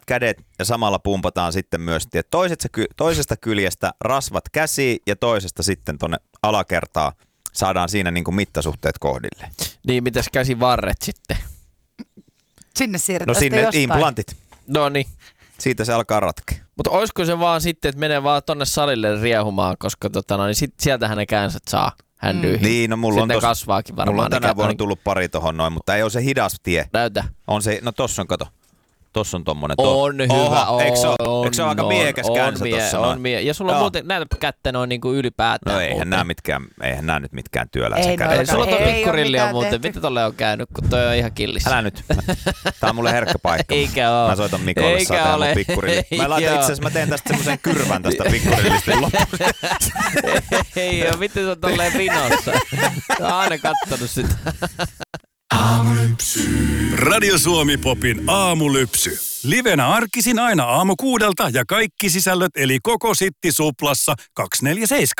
kädet ja samalla pumpataan sitten myös toisesta kyljestä rasvat käsiin ja toisesta sitten tuonne alakertaan. Saadaan siinä niin kuin mittasuhteet kohdille. Niin, mitäs käsivarret sitten? Sinne siirretään No sinne implantit. No niin. Siitä se alkaa ratkea. Mutta olisiko se vaan sitten, että menee vaan tonne salille riehumaan, koska niin sieltähän ne käänsät saa händyihin. Niin, no mulla on kasvaakin varmaan. Mulla on tänä vuonna tullut pari tohon noin, mutta ei ole se hidas tie. Näytä. On se, no tossa on, kato. Tossa on tommonen. On hyvä. Eikö se ole aika miehekäs känsä tossa noin? Ja sulla on muuten näitä kättä noin niinku ylipäätään. No eihän nää nyt mitkään työläisen kädet. Sulla on pikkurilli on muuten. Mitä tolle on käynyt, kun toi on ihan killissä? Älä nyt. Tää on mulle herkkä paikka. Eikä oo. Mä soitan Mikolle, saa tehdä mun pikkurilli. Mä teen tästä semmosen kyrvän tästä pikkurillista lopuksi. Ei oo, miten se on tolleen vinossa? Mä oon aina kattonut sitä. Aamulypsy. Radio Suomi Popin aamulypsy. Livenä arkisin aina 6:00 ja kaikki sisällöt eli koko Sitti Suplassa 247.